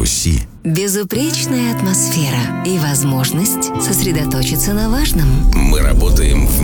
Руси. Безупречная атмосфера и возможность сосредоточиться на важном. Мы работаем в